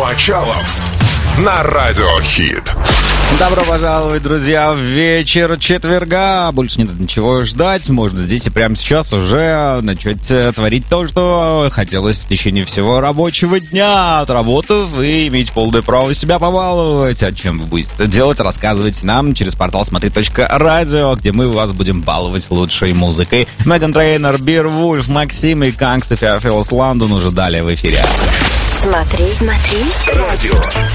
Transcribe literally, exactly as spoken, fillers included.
Мочалов на Радиохит. Добро пожаловать, друзья, в вечер четверга. Больше не надо ничего ждать. Можно здесь и прямо сейчас уже начать творить то, что хотелось в течение всего рабочего дня. Отработав и иметь полное право себя побаловать. А чем вы будете это делать, рассказывайте нам через портал смотри точка радио, где мы вас будем баловать лучшей музыкой. Меган Трейнер, Бирвульф, Максим и Кангс и Феофилос Лондон уже далее в эфире. Смотри, смотри, радио.